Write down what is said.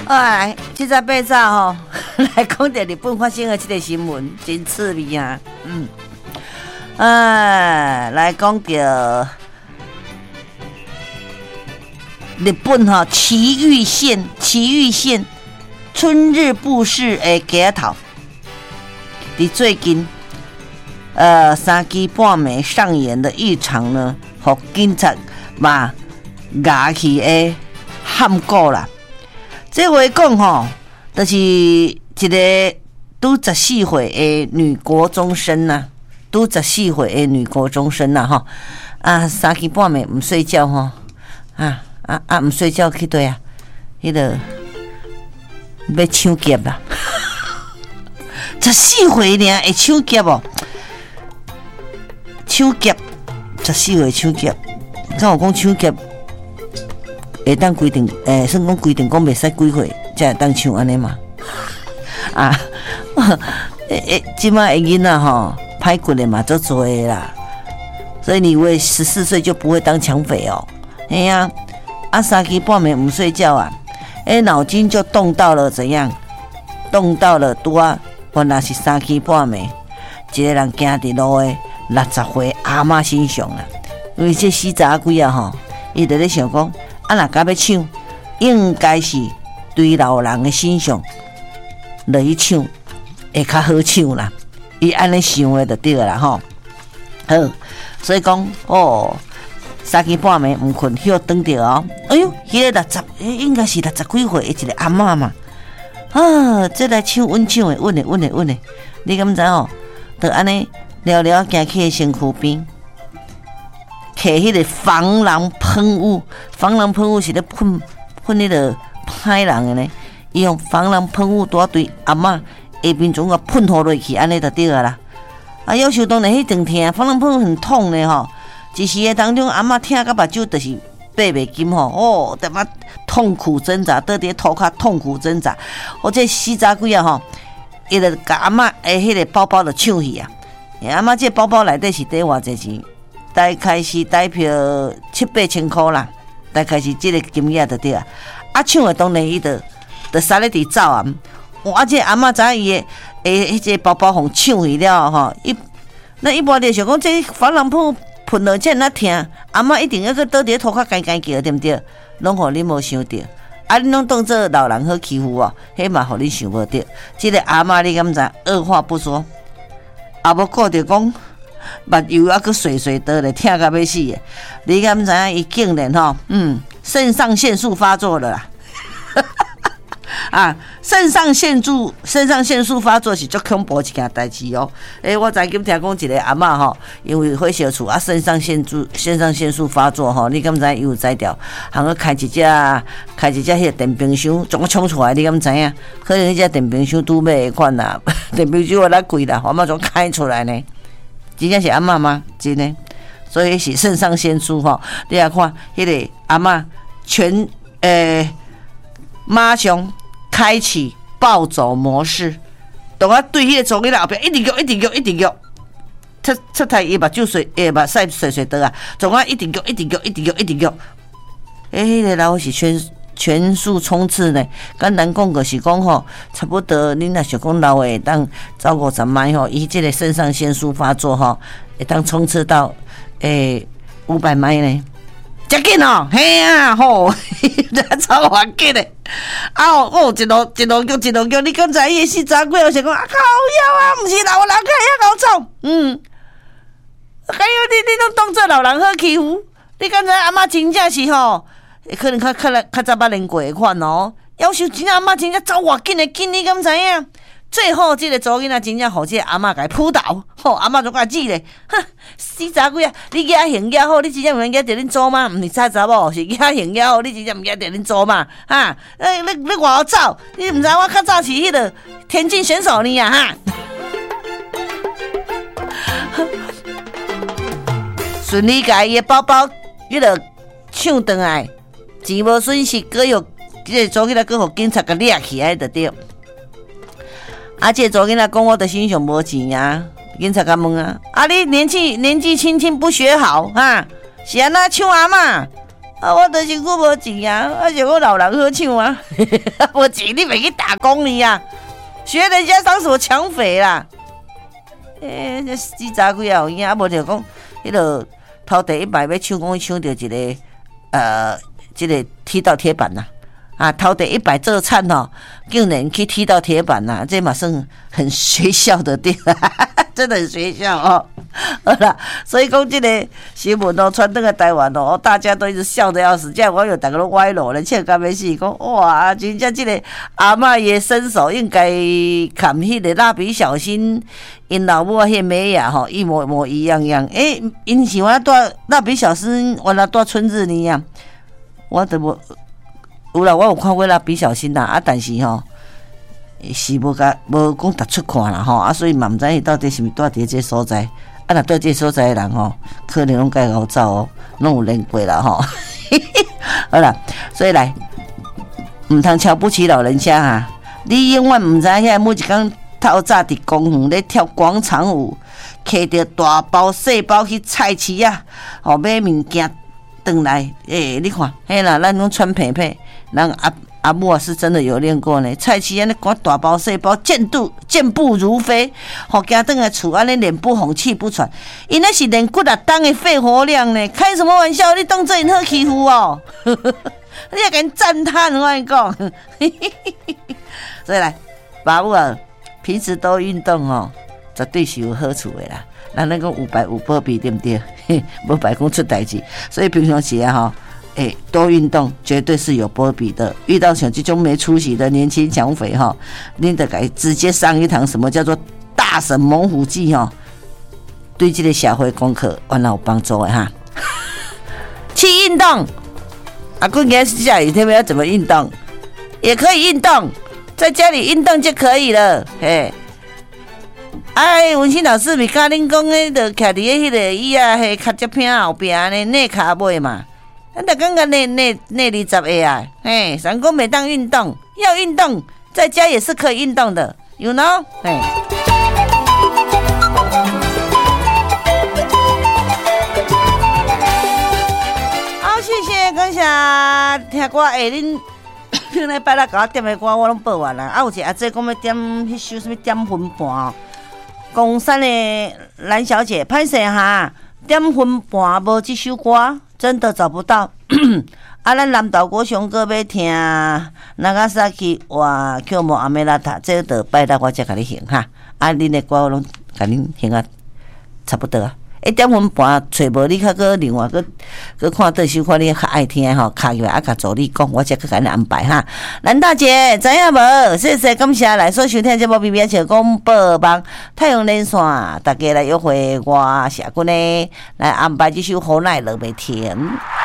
哎，这早八早吼，来讲到日本发生的这个新闻，真趣味啊！来讲到日本哈埼玉县春日部市的街头，伫最近3更半暝上演的一场呢，互警察嘛押去的喊告啦。这话讲吼，就是一个拄14岁的女国中生呐，拄14岁的女国中生呐吼，3更半暝唔睡觉吼，唔睡觉去对啊，迄个要抢劫啦，14岁尔会抢劫哦，抢劫14岁抢劫，敢有讲抢劫？会当规定，算讲规定讲袂使几岁才会当抢安尼嘛？即摆的囡仔吼，歹骨的嘛足多的啦，所以你以为14岁就不会当抢匪哦？哎呀，3更半暝唔睡觉啊，脑筋就动到了怎样？动到了原来是3更半暝，一个人行伫路的60岁阿嬷身上啦，因为这死查鬼啊吼，伊就咧想讲。若甲要抢，应该是对老人的身上落去抢，会较好抢啦。伊安尼想的就对啦吼。好，所以讲3更半暝唔困，休转着哦。哎呦，迄个应该是60几岁的一个阿嬷嘛。这来抢稳抢的，稳的。你敢知吼？就安尼聊聊行去身躯边。摕迄个防狼喷雾是咧喷迄个歹人的呢。伊用防狼喷雾多对阿嬷下面总个喷落去，安尼就对了啦。有时当然迄阵疼，防狼喷雾很痛的吼。一时的当中，阿嬷疼到目睭就是爬袂金吼，他妈痛苦挣扎，倒伫涂骹痛苦挣扎。这死查鬼啊吼，伊就甲阿嬷的迄个包包就抢去啊。阿嬷这包包内底是得偌济钱？大概是代票7-8千块啦，大概是这个金额就对啊。抢的当然伊就杀咧伫走啊。这阿嬷知影伊的迄个包包互抢去了吼，一般就想讲这防狼喷落这那疼，阿嬷一定要去倒伫涂骹干叫，对不对？拢互你无想到，你拢当做老人好欺负哦，迄嘛互你想无到。这个阿嬷你敢知？二话不说，也无顾着讲。目睭还佫水倒咧，疼到要死的。你敢知影？伊竟然吼，肾上腺素发作了啦！肾上腺素发作是足恐怖一件代志哦。我昨今听讲一个阿嬷吼，因为火烧厝肾上腺素发作吼，你敢知伊有知条？通去开一只迄个电冰箱，怎么冲出来？你敢知影？可能迄只电冰箱拄买的款啦，电冰箱我来贵啦，阿嬷怎开出来呢？真正是阿嬷吗？真的，所以是肾上腺素吼。你来看，迄个阿嬷马上开启暴走模式，当我对迄个走囡仔后边一直叫，出台伊目睭目屎水倒啊，总啊一直叫，迄个老是全速冲刺呢，简单讲就是讲吼，差不多你若想讲老的当走50迈吼，伊这个肾上腺素发作吼，会当冲刺到500迈呢，真紧哦，嘿啊吼，超滑紧的，一路叫，你刚才伊死查鬼，我想讲靠腰啊，不是老人开遐高创，还有你拢当做老人好欺负，你刚才阿嬷真正是吼。可能较早捌练过的款哦，要求真阿嬷真正走偌紧的紧，你敢知影？最后这个查囡仔真正互这个阿嬷甲伊扑倒，阿嬷就甲指咧，死查鬼啊！你举行举好，你真正毋免举着恁做嘛？毋是差查某，是举行举好，你真正毋举着恁做嘛？你外口走，你毋知我较早是迄个田径选手呢啊顺利甲伊的包包迄个抢倒来。钱无损失，佫有这个查囡仔佫互警察甲掠起来就对。这个查囡仔讲我的身上无钱啊，警察甲问啊，你年纪轻轻不学好是安怎抢阿嬷？ 啊，我都身躯无钱啊，而且我老人好唱啊，无钱你袂去打工你啊，学人家当什么抢匪啦？这死查几啊有影，啊无就讲，迄个头第一摆要抢讲抢到一个这个踢到铁板呐。啊，头第一摆做惨哦，竟然去踢到铁板呐、这嘛算很学校的对啦，真的很学校哦。好啦，所以讲这个新闻哦，传登个台湾哦，大家都一直笑得要死，这样网友大家都歪楼了，笑到要死，讲哇，真正这个阿嬷也身手应该看迄个蜡笔小新，因老母迄美雅吼一模一样样。因喜欢带蜡笔小新，原来带春日呢呀，我都无。有啦，我有看过蜡笔小新啦，啊，但是吼、是无讲突出看啦吼，啊，所以嘛毋知伊到底是毋是住伫这所在，啊，若住这所在的人吼，可能拢该好走哦，拢有练过啦吼。好啦，所以来，毋通瞧不起老人家哈，你永远毋知遐每一工透早伫公园咧跳广场舞，摕着大包细包去菜市啊，吼买物件转来，你看，嘿啦，咱拢穿皮皮。人阿母啊是真的有练过呢，菜市安尼赶大包细包，健步如飞，好行转来厝安尼脸不红气不喘，因那是练骨力当的肺活量呢，开什么玩笑？你当真好欺负哦？你要给人赞叹，我跟你讲。所以来，爸母啊，平时多运动哦，绝对是有好处的啦。人咱讲有败有保庇，对不对？无败讲出代志，所以平常时啊哈。多运动绝对是有波比的。遇到像这种没出息的年轻抢匪哈，你得该直接上一堂什么叫做大神猛虎记哈，对这个社会功课完了有帮助的哈。去运动，阿公给下雨天要怎么运动？也可以运动，在家里运动就可以了。文心老师咪甲恁讲诶，就徛伫迄个椅啊，迄脚趾片后壁呢，内卡尾嘛。咱就刚刚那20个啊，三公每当运动要运动，在家也是可以运动的 ，you know？ 好，谢谢感谢听歌恁礼拜六甲我点的歌我拢播完啦。啊，有一个阿姐讲要点迄首什么点分半哦，公山的蓝小姐，歹势哈，点分半无这首歌。真的找不到啊！咱南岛国雄哥要听Nagasaki wa Kyomo Amelata， 这个拜六我才甲你行哈。啊，恁的歌我拢甲恁行啊，差不多啊。1点分半找无你较个另外个看对首歌你较爱听吼，卡入来啊，甲助理讲，我才去甲你安排哈。兰大姐知影无？谢谢感谢来所收听节目 BBS 笑讲报网太阳连线，大家来约会我社群呢来安排这首好耐落袂停。